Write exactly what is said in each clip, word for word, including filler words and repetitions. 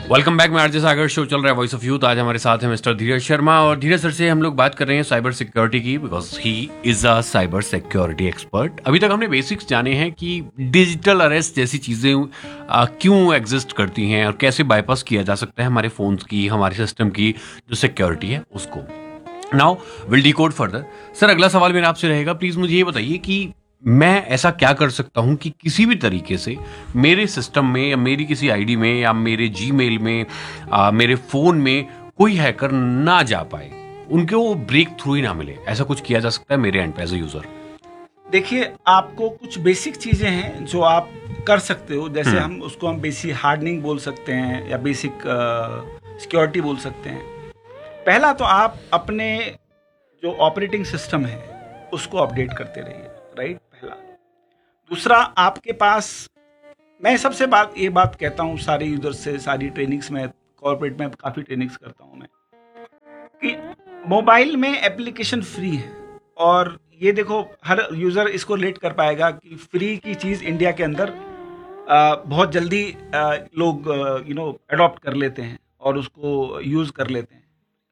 Welcome back. मैं RJ सागर, show चल रहा है वॉइस ऑफ यूथ। आज हमारे साथ है मिस्टर धीरज शर्मा और धीरज सर से हम लोग बात कर रहे हैं साइबर सिक्योरिटी की, because he is a cyber security expert. अभी तक हमने बेसिक्स जाने हैं कि डिजिटल अरेस्ट जैसी चीज़ें आ, क्यों एग्जिस्ट करती हैं और कैसे बाईपास किया जा सकता है हमारे फोन्स की, हमारे सिस्टम की जो सिक्योरिटी है उसको। Now will decode further. Sir, अगला सवाल मेरा आपसे रहेगा, प्लीज़ मुझे ये बताइए कि मैं ऐसा क्या कर सकता हूं कि किसी भी तरीके से मेरे सिस्टम में या मेरी किसी आईडी में या मेरे जीमेल में आ, मेरे फोन में कोई हैकर ना जा पाए, उनके वो ब्रेक थ्रू ही ना मिले। ऐसा कुछ किया जा सकता है मेरे एंड पे एज ए यूजर? देखिए, आपको कुछ बेसिक चीजें हैं जो आप कर सकते हो, जैसे हम उसको हम बेसिक हार्डनिंग बोल सकते हैं या बेसिक सिक्योरिटी बोल सकते हैं। पहला तो आप अपने जो ऑपरेटिंग सिस्टम है उसको अपडेट करते रहिए, राइट। पहला। दूसरा, आपके पास, मैं सबसे बात ये बात कहता हूँ सारे यूजर्स से, सारी ट्रेनिंग्स में, कॉर्पोरेट में काफ़ी ट्रेनिंग्स करता हूँ मैं, कि मोबाइल में एप्लीकेशन फ्री है। और ये देखो, हर यूज़र इसको रिलेट कर पाएगा कि फ्री की चीज़ इंडिया के अंदर आ, बहुत जल्दी आ, लोग यू नो अडॉप्ट कर लेते हैं और उसको यूज़ कर लेते हैं।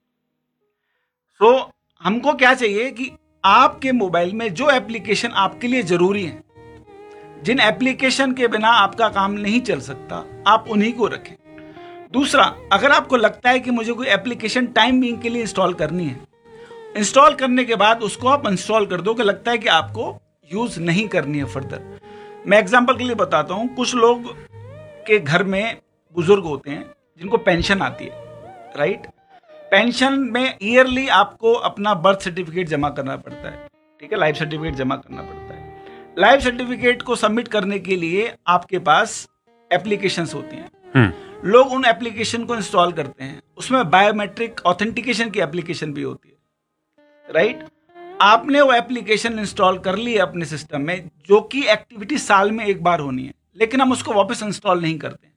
सो so, हमको क्या चाहिए कि आपके मोबाइल में जो एप्लीकेशन आपके लिए ज़रूरी है, जिन एप्लीकेशन के बिना आपका काम नहीं चल सकता, आप उन्हीं को रखें। दूसरा, अगर आपको लगता है कि मुझे कोई एप्लीकेशन टाइम बीइंग के लिए इंस्टॉल करनी है, इंस्टॉल करने के बाद उसको आप इंस्टॉल कर दो कि लगता है कि आपको यूज़ नहीं करनी है फर्दर। मैं एग्जांपल के लिए बताता हूँ, कुछ लोग के घर में बुजुर्ग होते हैं जिनको पेंशन आती है, राइट। पेंशन में ईयरली आपको अपना बर्थ सर्टिफिकेट जमा करना पड़ता है, ठीक है, लाइफ सर्टिफिकेट जमा करना पड़ता है। लाइफ सर्टिफिकेट को सबमिट करने के लिए आपके पास एप्लीकेशंस होती हैं, लोग उन एप्लीकेशन को इंस्टॉल करते हैं, उसमें बायोमेट्रिक ऑथेंटिकेशन की एप्लीकेशन भी होती है, राइट। आपने वो एप्लीकेशन इंस्टॉल कर ली है अपने सिस्टम में, जो कि एक्टिविटी साल में एक बार होनी है, लेकिन हम उसको वापस इंस्टॉल नहीं करते।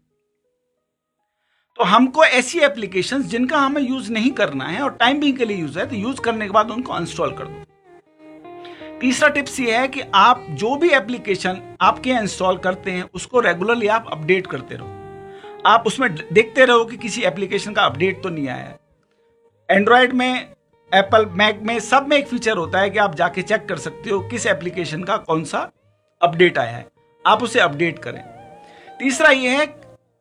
तो हमको ऐसी एप्लीकेशंस जिनका हमें यूज नहीं करना है और टाइम बीइंग के लिए यूज है, तो यूज करने के बाद उनको अनइंस्टॉल कर दो। तीसरा टिप्स ये है कि आप जो भी एप्लीकेशन आपके यहाँ इंस्टॉल करते हैं उसको रेगुलरली आप अपडेट करते रहो। आप उसमें देखते रहो कि किसी एप्लीकेशन का अपडेट तो नहीं आया है। एंड्रॉयड में, एप्पल, मैक में, सब में एक फीचर होता है कि आप जाके चेक कर सकते हो किस एप्लीकेशन का कौन सा अपडेट आया है, आप उसे अपडेट करें। तीसरा ये है,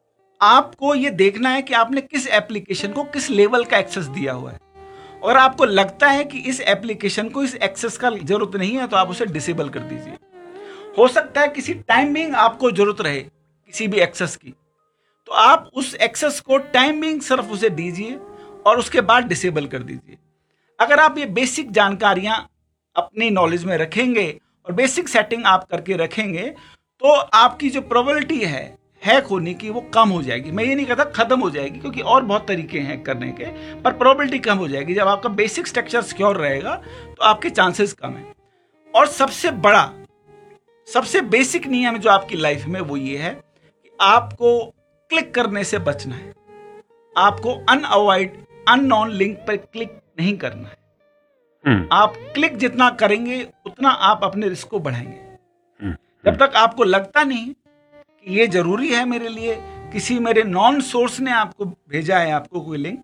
आपको ये देखना है कि आपने किस एप्लीकेशन को किस लेवल का एक्सेस दिया हुआ है, और आपको लगता है कि इस एप्लीकेशन को इस एक्सेस का जरूरत नहीं है तो आप उसे डिसेबल कर दीजिए। हो सकता है किसी टाइम बीइंग आपको जरूरत रहे किसी भी एक्सेस की, तो आप उस एक्सेस को टाइम बीइंग सिर्फ उसे दीजिए और उसके बाद डिसेबल कर दीजिए। अगर आप ये बेसिक जानकारियां अपनी नॉलेज में रखेंगे और बेसिक सेटिंग आप करके रखेंगे, तो आपकी जो प्रोबेबिलिटी है हैक होने की वो कम हो जाएगी। मैं ये नहीं कहता खत्म हो जाएगी, क्योंकि और बहुत तरीके हैं करने के, पर प्रोबेबिलिटी कम हो जाएगी। जब आपका बेसिक स्ट्रक्चर सिक्योर रहेगा तो आपके चांसेस कम है। और सबसे बड़ा, सबसे बेसिक नियम जो आपकी लाइफ में वो ये है कि आपको क्लिक करने से बचना है। आपको अनअवॉइड अननोन लिंक पर क्लिक नहीं करना है। hmm. आप क्लिक जितना करेंगे उतना आप अपने रिस्क को बढ़ाएंगे। hmm. जब तक आपको लगता नहीं कि ये जरूरी है मेरे लिए, किसी मेरे नॉन सोर्स ने आपको भेजा है आपको कोई लिंक,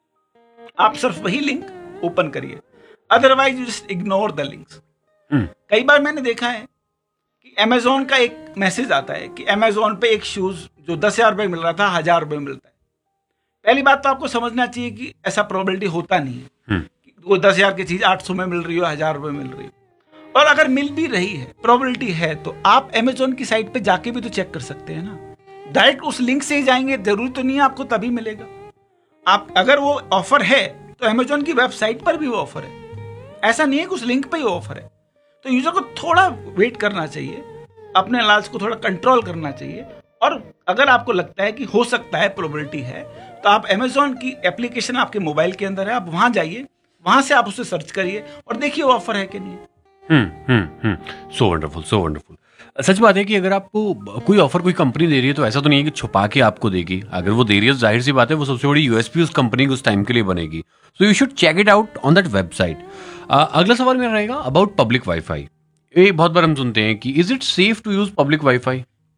आप सिर्फ वही लिंक ओपन करिए, otherwise you just ignore the links. कई बार मैंने देखा है कि अमेजोन का एक मैसेज आता है कि अमेजोन पे एक शूज जो दस हजार रुपये मिल रहा था हजार रुपये मिलता है। पहली बात तो आपको समझना चाहिए कि ऐसा प्रोबेबिलिटी होता नहीं है कि वो दस हजार की चीज आठ सौ में मिल रही हो, हजार रुपये मिल रही हो। और अगर मिल भी रही है, प्रोबेबिलिटी है, तो आप अमेजोन की साइट पे जाके भी तो चेक कर सकते हैं ना। डायरेक्ट उस लिंक से ही जाएंगे, जरूरी तो नहीं है आपको तभी मिलेगा। आप अगर वो ऑफर है तो अमेजोन की वेबसाइट पर भी वो ऑफर है, ऐसा नहीं है कि उस लिंक पे ही ऑफर है। तो यूजर को थोड़ा वेट करना चाहिए, अपने लालच को थोड़ा कंट्रोल करना चाहिए। और अगर आपको लगता है कि हो सकता है, प्रोबेबिलिटी है, तो आप अमेजोन की एप्लीकेशन आपके मोबाइल के अंदर है, आप वहां जाइए, वहां से आप उसे सर्च करिए और देखिए वो ऑफर है कि नहीं। हम्म हम्म हम्म सो वंडरफुल, सो वंडरफुल। सच बात है कि अगर आपको कोई ऑफर कोई कंपनी दे रही है तो ऐसा तो नहीं है कि छुपा के आपको देगी। अगर वो दे रही है, जाहिर सी बात है वो सबसे बड़ी यूएसपी उस कंपनी की उस टाइम के लिए बनेगी। So you should check it out on that website. अगला सवाल मेरा रहेगा अबाउट पब्लिक वाईफाई। ये बहुत बार हम सुनते हैं कि is it safe to use public wifi?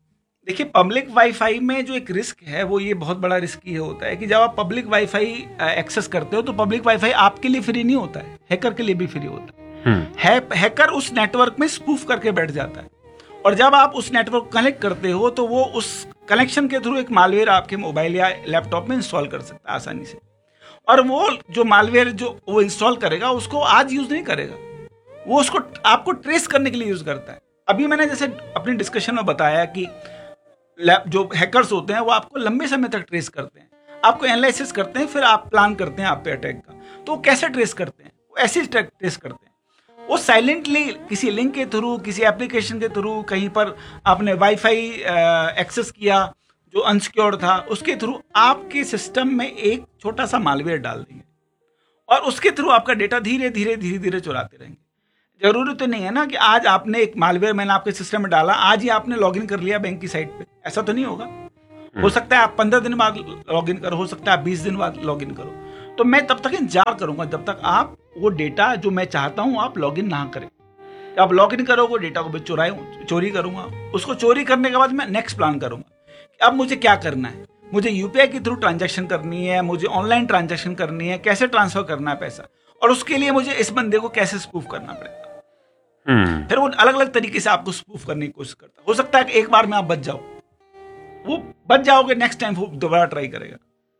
देखिए, पब्लिक वाईफाई में जो एक रिस्क है वो ये बहुत बड़ा रिस्क ये होता है कि जब आप पब्लिक वाईफाई एक्सेस करते हो तो पब्लिक वाईफाई आपके लिए फ्री नहीं होता है, हैकर के लिए भी फ्री होता है। है हैकर उस नेटवर्क में स्पूफ करके बैठ जाता है, और जब आप उस नेटवर्क कनेक्ट करते हो तो वो उस कनेक्शन के थ्रू एक मालवेयर आपके मोबाइल या लैपटॉप में इंस्टॉल कर सकता है आसानी से। और वो जो मालवेयर जो वो इंस्टॉल करेगा उसको आज यूज नहीं करेगा, वो उसको आपको ट्रेस करने के लिए यूज करता है। अभी मैंने जैसे अपनी डिस्कशन में बताया कि जो हैकर्स होते हैं वो आपको लंबे समय तक ट्रेस करते हैं, आपको एनालिसिस करते हैं, फिर आप प्लान करते हैं आप पे अटैक का। तो वो कैसे ट्रेस करते हैं? वो ऐसे ट्रेस करते हैं, वो साइलेंटली किसी लिंक के थ्रू, किसी एप्लीकेशन के थ्रू, कहीं पर आपने वाईफाई एक्सेस किया जो अनसिक्योर्ड था, उसके थ्रू आपके सिस्टम में एक छोटा सा मालवेयर डाल देंगे और उसके थ्रू आपका डेटा धीरे धीरे धीरे धीरे चुराते रहेंगे। जरूरी तो नहीं है ना कि आज आपने एक मालवेयर मैंने आपके सिस्टम में डाला, आज ही आपने लॉगिन कर लिया बैंक की साइट पे, ऐसा तो नहीं होगा। हो सकता है आप पंद्रह दिन बाद लॉगिन करो, हो सकता है आप बीस दिन बाद लॉगिन करो। तो मैं तब तक इंतजार करूंगा जब तक आप वो डेटा जो मैं चाहता हूं आप लॉगिन ना करें। आप लॉगिन करोगे डेटा को मैं चुराए चोरी करूंगा, उसको चोरी करने के बाद मैं नेक्स्ट प्लान करूंगा कि अब मुझे क्या करना है। मुझे यूपीआई के थ्रू ट्रांजैक्शन करनी है, मुझे ऑनलाइन ट्रांजैक्शन करनी है, कैसे ट्रांसफर करना है पैसा, और उसके लिए मुझे इस बंदे को कैसे स्पूफ करना पड़ेगा। हम्म फिर वो अलग अलग तरीके से आपको स्पूफ करने की कोशिश करता है। हो सकता है कि एक बार में आप बच जाओ, वो बच जाओगे, नेक्स्ट टाइम वो दोबारा ट्राई करेगा।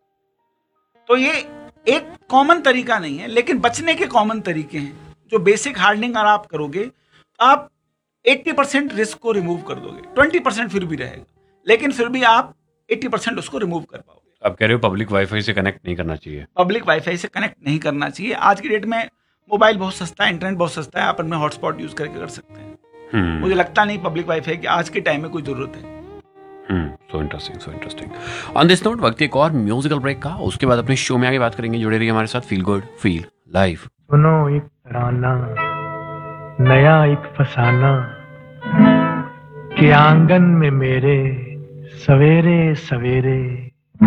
तो ये एक कॉमन तरीका नहीं है, लेकिन बचने के कॉमन तरीके हैं। जो बेसिक हार्डनिंग अगर आप करोगे तो आप अस्सी परसेंट रिस्क को रिमूव कर दोगे, बीस परसेंट फिर भी रहेगा, लेकिन फिर भी आप अस्सी परसेंट उसको रिमूव कर पाओगे। आप कह रहे हो पब्लिक वाईफाई से कनेक्ट नहीं करना चाहिए? पब्लिक वाईफाई से कनेक्ट नहीं करना चाहिए। आज की डेट में मोबाइल बहुत सस्ता है, इंटरनेट बहुत सस्ता है, आप उनमें हॉटस्पॉट यूज करके कर सकते हैं। हम्म मुझे लगता नहीं पब्लिक वाईफाई की आज के टाइम में कोई जरूरत है। So interesting, so interesting. On this note वक्त एक और म्यूजिकल ब्रेक का, उसके बाद अपने शो में आगे बात करेंगे। जुड़े रहिए हमारे साथ, फील गुड फील लाइव। सुनो एक तराना नया एक फसाना कि आंगन में मेरे सवेरे सवेरे